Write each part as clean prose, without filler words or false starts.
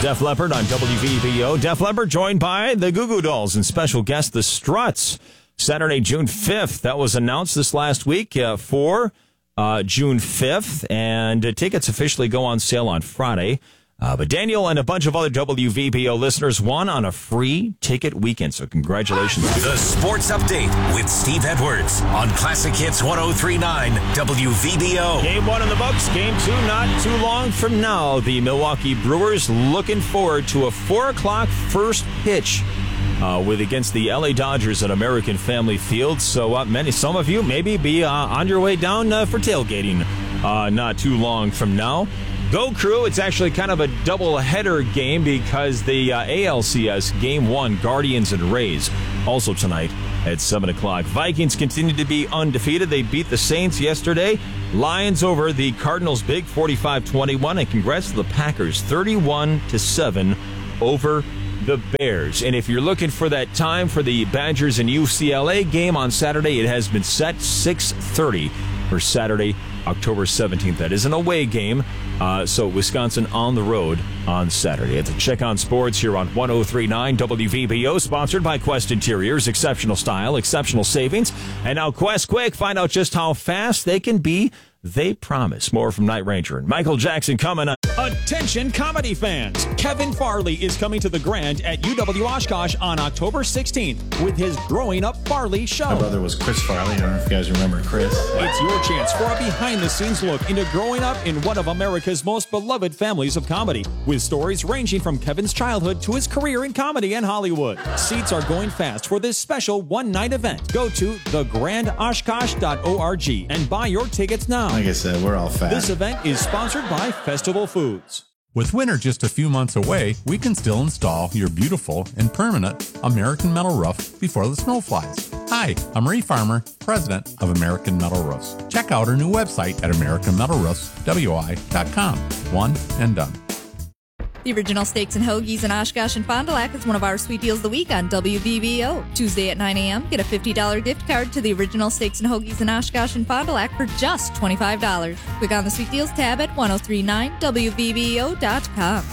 Def Leppard on WVBO. Def Leppard joined by the Goo Goo Dolls and special guest, the Struts. Saturday, June 5th. That was announced this last week for June 5th. And tickets officially go on sale on Friday. But Daniel and a bunch of other WVBO listeners won on a free ticket weekend. So congratulations. The Sports Update with Steve Edwards on Classic Hits 103.9 WVBO. Game 1 in the books. Game 2 not too long from now. The Milwaukee Brewers looking forward to a 4 o'clock first pitch against the LA Dodgers at American Family Field. So some of you maybe be on your way down for tailgating not too long from now. Go Crew, it's actually kind of a double-header game because the ALCS Game 1, Guardians and Rays, also tonight at 7 o'clock. Vikings continue to be undefeated. They beat the Saints yesterday. Lions over the Cardinals big, 45-21. And congrats to the Packers, 31-7 over the Bears. And if you're looking for that time for the Badgers and UCLA game on Saturday, it has been set 6:30 for Saturday, October 17th. That is an away game. So Wisconsin on the road on Saturday. It's a Check on Sports here on 103.9 WVBO, sponsored by Quest Interiors. Exceptional style, exceptional savings. And now Quest Quick, find out just how fast they can be. They promise. More from Night Ranger and Michael Jackson coming up. Attention comedy fans. Kevin Farley is coming to the Grand at UW Oshkosh on October 16th with his Growing Up Farley show. My brother was Chris Farley. I don't know if you guys remember Chris. It's your chance for a behind-the-scenes look into growing up in one of America's most beloved families of comedy, with stories ranging from Kevin's childhood to his career in comedy and Hollywood. Seats are going fast for this special one-night event. Go to thegrandoshkosh.org and buy your tickets now. Like I said, we're all fat. This event is sponsored by Festival Foods. With winter just a few months away, we can still install your beautiful and permanent American Metal Roof before the snow flies. Hi, I'm Ray Farmer, president of American Metal Roofs. Check out our new website at AmericanMetalRoofsWI.com. One and done. The Original Steaks and Hoagies in Oshkosh and Fond du Lac is one of our sweet deals of the week on WVBO. Tuesday at 9 a.m., get a $50 gift card to the Original Steaks and Hoagies in Oshkosh and Fond du Lac for just $25. Click on the Sweet Deals tab at 1039WVBO.com.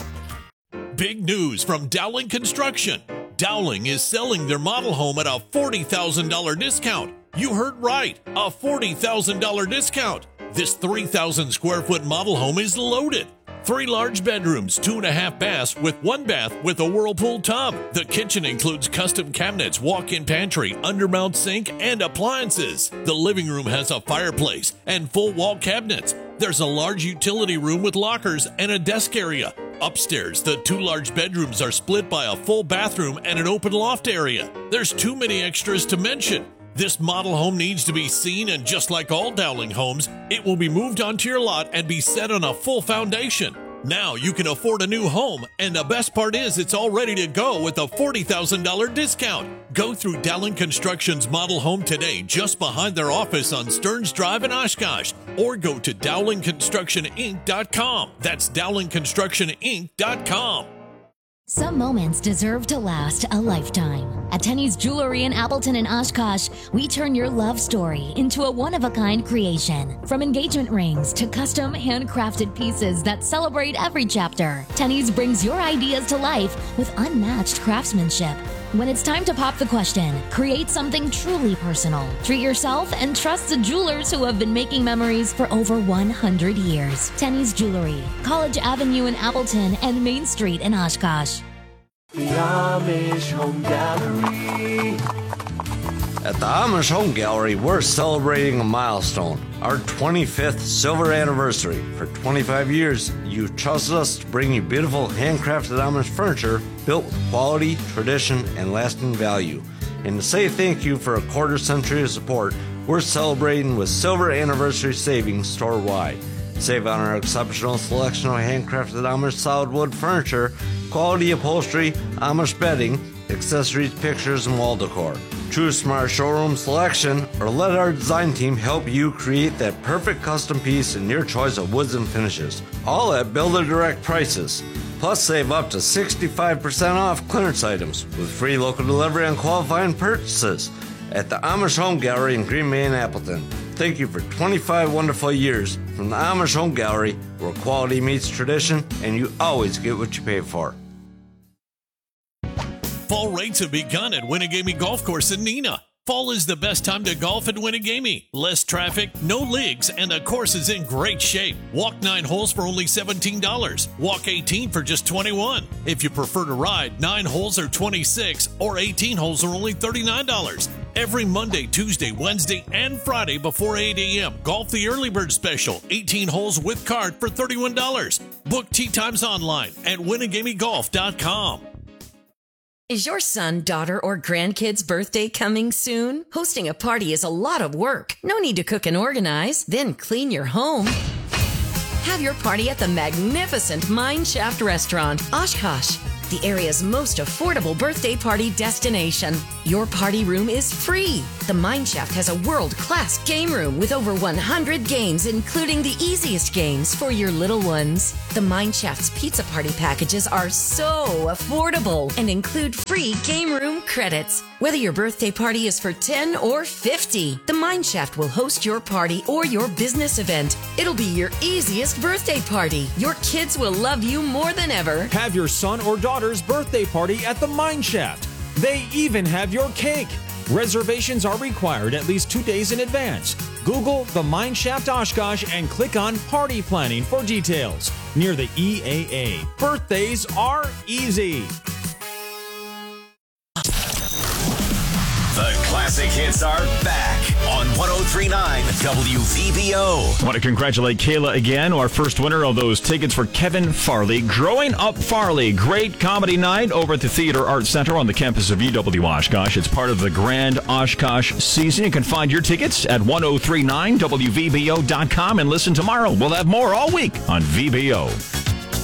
Big news from Dowling Construction. Dowling is selling their model home at a $40,000 discount. You heard right, a $40,000 discount. This 3,000 square foot model home is loaded. 3 large bedrooms, 2.5 baths with 1 bath with a Whirlpool tub. The kitchen includes custom cabinets, walk-in pantry, undermount sink, and appliances. The living room has a fireplace and full wall cabinets. There's a large utility room with lockers and a desk area. Upstairs, the 2 large bedrooms are split by a full bathroom and an open loft area. There's too many extras to mention. This model home needs to be seen, and just like all Dowling homes, it will be moved onto your lot and be set on a full foundation. Now you can afford a new home, and the best part is it's all ready to go with a $40,000 discount. Go through Dowling Construction's model home today just behind their office on Stearns Drive in Oshkosh, or go to DowlingConstructionInc.com. That's DowlingConstructionInc.com. Some moments deserve to last a lifetime. At Tenny's Jewelry in Appleton and Oshkosh, we turn your love story into a one-of-a-kind creation. From engagement rings to custom handcrafted pieces that celebrate every chapter, Tenny's brings your ideas to life with unmatched craftsmanship. When it's time to pop the question, create something truly personal. Treat yourself and trust the jewelers who have been making memories for over 100 years. Tenny's Jewelry, College Avenue in Appleton and Main Street in Oshkosh. The Amish Home Gallery. At the Amish Home Gallery, we're celebrating a milestone, our 25th silver anniversary. For 25 years, you've trusted us to bring you beautiful handcrafted Amish furniture built with quality, tradition, and lasting value. And to say thank you for a quarter century of support, we're celebrating with silver anniversary savings store-wide. Save on our exceptional selection of handcrafted Amish solid wood furniture, quality upholstery, Amish bedding, accessories, pictures, and wall decor. Choose from our showroom selection, or let our design team help you create that perfect custom piece in your choice of woods and finishes. All at Builder Direct prices. Plus, save up to 65% off clearance items with free local delivery on qualifying purchases at the Amish Home Gallery in Green Bay and Appleton. thank you for 25 wonderful years from the Amish Home Gallery, where quality meets tradition and you always get what you pay for. Fall rates have begun at Winnegamie Golf Course in Neenah. Fall is the best time to golf at Winnegamie. Less traffic, no leagues, and the course is in great shape. Walk 9 holes for only $17. Walk 18 for just $21. If you prefer to ride, 9 holes are $26, or 18 holes are only $39. Every Monday, Tuesday, Wednesday, and Friday before 8 a.m., golf the Early Bird Special, 18 holes with cart for $31. Book tee times online at WinnegamieGolf.com. Is your son, daughter, or grandkid's birthday coming soon? Hosting a party is a lot of work. No need to cook and organize, then clean your home. Have your party at the magnificent Mineshaft Restaurant, Oshkosh, the area's most affordable birthday party destination. Your party room is free. The Mineshaft has a world-class game room with over 100 games, including the easiest games for your little ones. The Mineshaft's pizza party packages are so affordable and include free game room credits. Whether your birthday party is for 10 or 50, the Mineshaft will host your party or your business event. It'll be your easiest birthday party. Your kids will love you more than ever. Have your son or daughter's birthday party at the Mineshaft. They even have your cake. Reservations are required at least 2 days in advance. Google the Mineshaft Oshkosh and click on Party Planning for details. Near the EAA. Birthdays are easy. The classic hits are back on 103.9 WVBO. I want to congratulate Kayla again, our first winner of those tickets for Kevin Farley. Growing Up Farley, great comedy night over at the Theater Arts Center on the campus of UW Oshkosh. It's part of the Grand Oshkosh season. You can find your tickets at 1039WVBO.com and listen tomorrow. We'll have more all week on VBO.